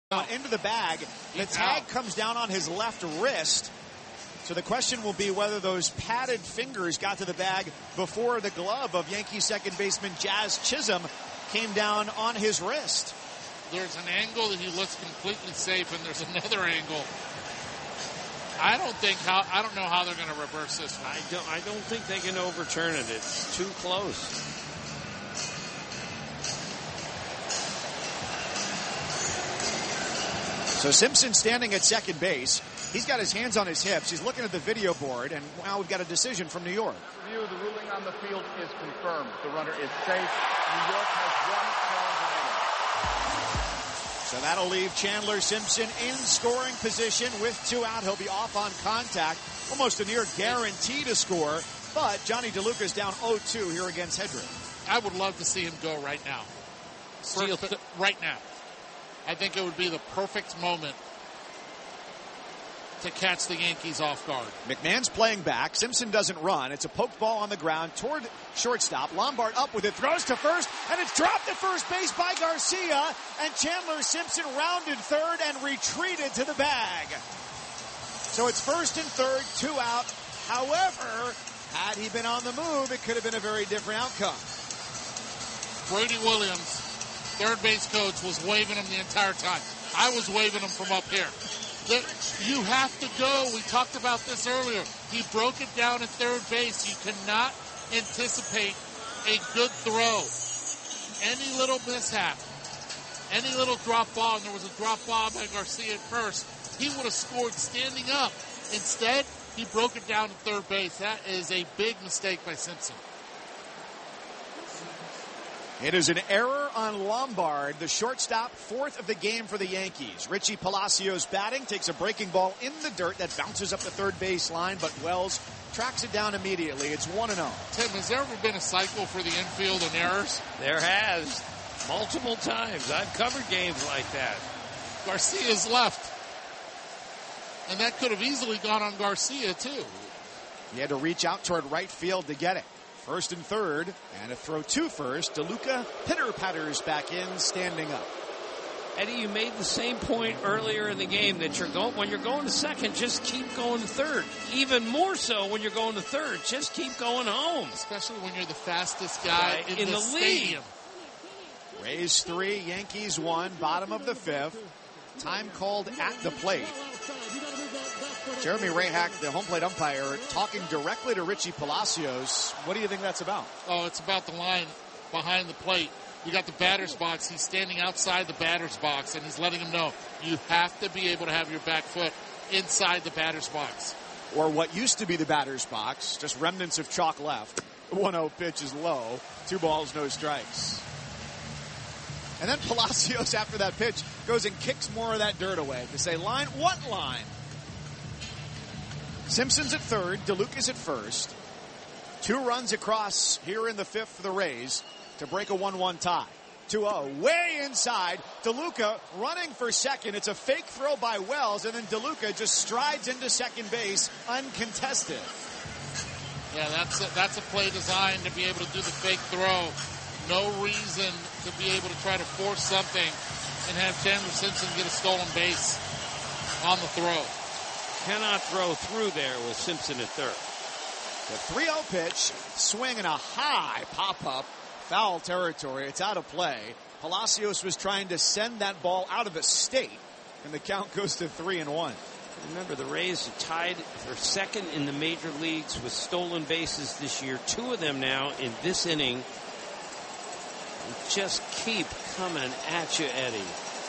into the bag. The tag comes down on his left wrist. So the question will be whether those padded fingers got to the bag before the glove of Yankee second baseman Jazz Chisholm came down on his wrist. There's an angle that he looks completely safe, and there's another angle. I don't know how they're going to reverse this one. I don't think they can overturn it. It's too close. So Simpson standing at second base. He's got his hands on his hips. He's looking at the video board, and now we've got a decision from New York. Review of the ruling on the field is confirmed. The runner is safe. New York has one So that'll leave Chandler Simpson in scoring position with 2 out. He'll be off on contact. Almost a near guarantee to score. But Johnny DeLuca's down 0-2 here against Hedrick. I would love to see him go right now. Right now. I think it would be the perfect moment to catch the Yankees off guard. McMahon's playing back. Simpson doesn't run. It's a poked ball on the ground toward shortstop. Lombard up with it, throws to first, and it's dropped at first base by Garcia. And Chandler Simpson rounded third and retreated to the bag. So it's first and third, 2 out. However, had he been on the move, it could have been a very different outcome. Brady Williams, third base coach, was waving him the entire time. I was waving him from up here. You have to go. We talked about this earlier. He broke it down at third base. You cannot anticipate a good throw. Any little mishap, any little drop ball, and there was a drop ball by Garcia at first, he would have scored standing up. Instead, he broke it down at third base. That is a big mistake by Simpson. It is an error on Lombard, the shortstop, 4th of the game for the Yankees. Richie Palacios batting, takes a breaking ball in the dirt that bounces up the third base line, but Wells tracks it down immediately. It's 1-0. Tim, has there ever been a cycle for the infield and errors? There has. Multiple times. I've covered games like that. Garcia's left. And that could have easily gone on Garcia, too. He had to reach out toward right field to get it. First and third, and a throw to first. DeLuca pitter-patters back in, standing up. Eddie, you made the same point earlier in the game that when you're going to second, just keep going to third. Even more so when you're going to third, just keep going home. Especially when you're the fastest guy in the stadium. Rays 3, Yankees 1, bottom of the 5th. Time called at the plate. Jeremy Rayhack, the home plate umpire, talking directly to Richie Palacios. What do you think that's about? Oh, it's about the line behind the plate. You got the batter's box. He's standing outside the batter's box, and he's letting him know you have to be able to have your back foot inside the batter's box. Or what used to be the batter's box, just remnants of chalk left. 1-0 pitch is low. 2 balls, no strikes. And then Palacios, after that pitch, goes and kicks more of that dirt away to say, line, what line? Simpson's at third, DeLuca's at first. 2 runs across here in the 5th for the Rays to break a 1-1 tie. 2-0, way inside. DeLuca running for second. It's a fake throw by Wells, and then DeLuca just strides into second base uncontested. Yeah, that's a play designed to be able to do the fake throw. No reason to be able to try to force something and have Chandler Simpson get a stolen base on the throw. Cannot throw through there with Simpson at third. The 3-0 pitch, swing and a high pop-up, foul territory. It's out of play. Palacios was trying to send that ball out of the state, and the count goes to 3-1. Remember, the Rays are tied for second in the major leagues with stolen bases this year. 2 of them now in this inning. Just keep coming at you, Eddie.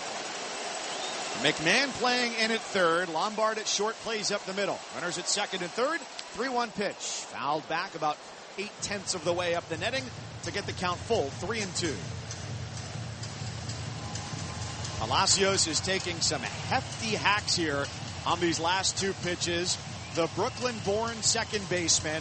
McMahon playing in at third. Lombard at short, plays up the middle. Runners at second and third. 3-1 pitch. Fouled back about 8/10 of the way up the netting to get the count full. 3-2. Palacios is taking some hefty hacks here on these last 2 pitches. The Brooklyn-born second baseman.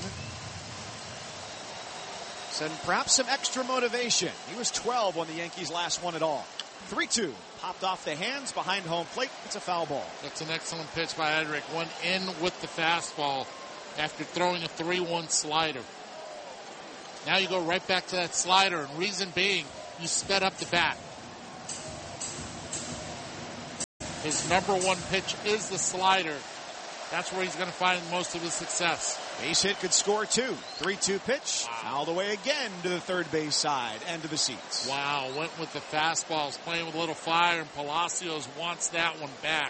And perhaps some extra motivation. He was 12 when the Yankees last won it all. 3-2. Popped off the hands behind home plate. It's a foul ball. That's an excellent pitch by Hedrick. Went in with the fastball after throwing a 3-1 slider. Now you go right back to that slider, and reason being, you sped up the bat. His number one pitch is the slider. That's where he's going to find most of his success. Base hit could score 2. 3-2 pitch. Wow. All the way again to the third base side and to the seats. Wow, went with the fastballs, playing with a little fire, and Palacios wants that one back.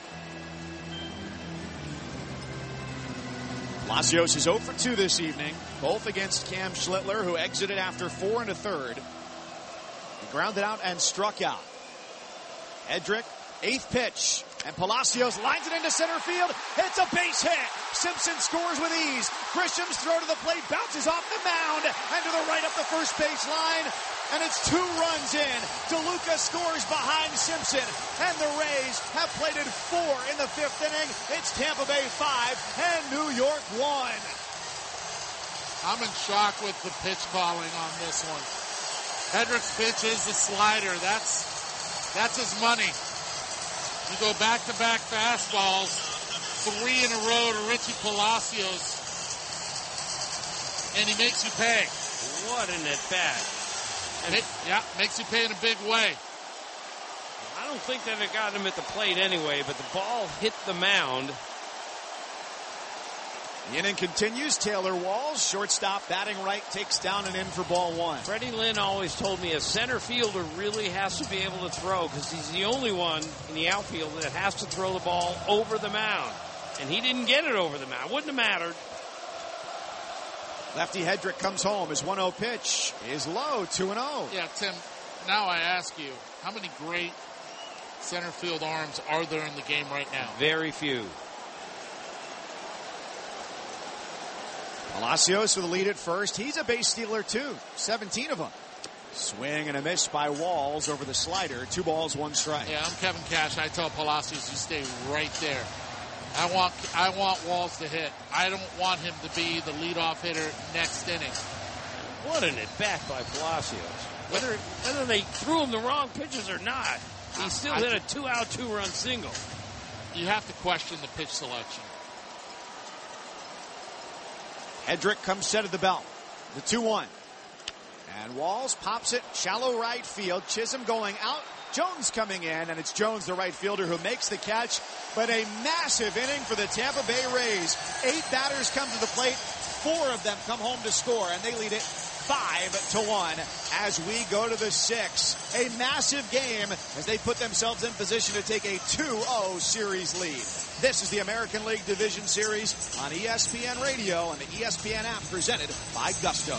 Palacios is 0 for 2 this evening, both against Cam Schlittler, who exited after 4 1/3. He grounded out and struck out. Hedrick, 8th pitch, and Palacios lines it into center field. It's a base hit. Simpson scores with ease. Grisham's throw to the plate bounces off the mound and to the right up the first base line. And it's 2 runs in. DeLuca scores behind Simpson. And the Rays have plated 4 in the 5th inning. It's Tampa Bay 5 and New York 1. I'm in shock with the pitch calling on this one. Hedrick's pitch is the slider. That's his money. You go back-to-back fastballs, 3 in a row to Richie Palacios, and he makes you pay. What an at-bat. Makes you pay in a big way. I don't think that it got him at the plate anyway, but the ball hit the mound. The inning continues. Taylor Walls, shortstop, batting right, takes down and in for ball 1. Freddie Lynn always told me a center fielder really has to be able to throw because he's the only one in the outfield that has to throw the ball over the mound. And he didn't get it over the mound. Wouldn't have mattered. Lefty Hedrick comes home. His 1-0 pitch is low, 2-0. Yeah, Tim, now I ask you, how many great center field arms are there in the game right now? Very few. Palacios with the lead at first. He's a base stealer too. 17 of them. Swing and a miss by Walls over the slider. 2 balls, 1 strike. Yeah, I'm Kevin Cash. I tell Palacios, you stay right there. I want Walls to hit. I don't want him to be the leadoff hitter next inning. What an at-bat by Palacios. Whether they threw him the wrong pitches or not, he still hit a 2-out, 2-run single. You have to question the pitch selection. Hedrick comes set at the belt. The 2-1. And Walls pops it shallow right field. Chisholm going out. Jones coming in, and it's Jones, the right fielder, who makes the catch. But a massive inning for the Tampa Bay Rays. 8 batters come to the plate. 4 of them come home to score, and they lead it 5-1 as we go to the 6th. A massive game as they put themselves in position to take a 2-0 series lead. This is the American League Division Series on ESPN Radio and the ESPN app, presented by Gusto.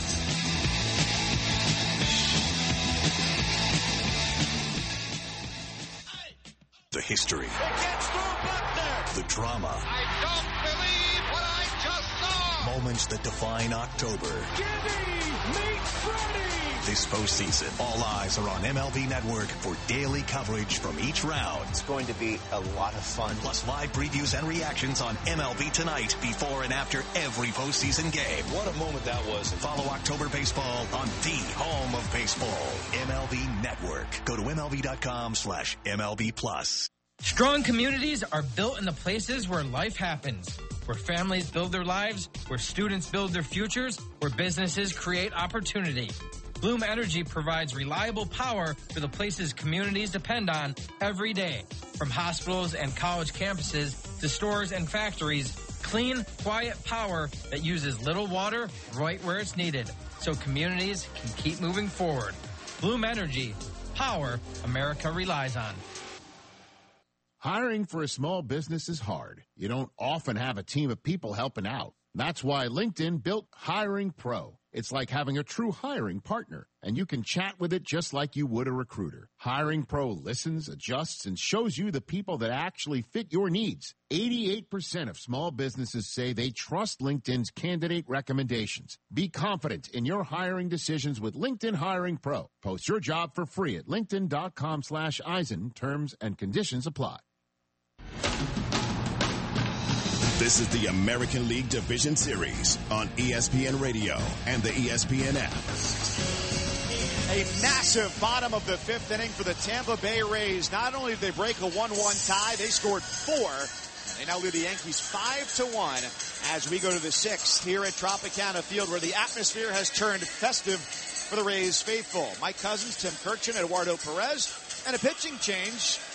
The history. The drama. I don't believe what I just saw. Moments that define October. Meet Freddie. This postseason, all eyes are on MLB Network for daily coverage from each round. It's going to be a lot of fun. Plus live previews and reactions on MLB Tonight before and after every postseason game. What a moment that was. Follow October baseball on the home of baseball, MLB Network. Go to MLB.com/MLB+. Strong communities are built in the places where life happens, where families build their lives, where students build their futures, where businesses create opportunity. Bloom Energy provides reliable power for the places communities depend on every day. From hospitals and college campuses to stores and factories, clean, quiet power that uses little water right where it's needed, so communities can keep moving forward. Bloom Energy, power America relies on. Hiring for a small business is hard. You don't often have a team of people helping out. That's why LinkedIn built Hiring Pro. It's like having a true hiring partner, and you can chat with it just like you would a recruiter. Hiring Pro listens, adjusts, and shows you the people that actually fit your needs. 88% of small businesses say they trust LinkedIn's candidate recommendations. Be confident in your hiring decisions with LinkedIn Hiring Pro. Post your job for free at linkedin.com/Eisen. Terms and conditions apply. This is the American League Division Series on ESPN Radio and the ESPN app. A massive bottom of the 5th inning for the Tampa Bay Rays. Not only did they break a 1-1 tie, they scored 4. They now lead the Yankees 5-1 as we go to the 6th here at Tropicana Field, where the atmosphere has turned festive for the Rays faithful. Mike Cousins, Tim Kirchin, Eduardo Perez, and a pitching change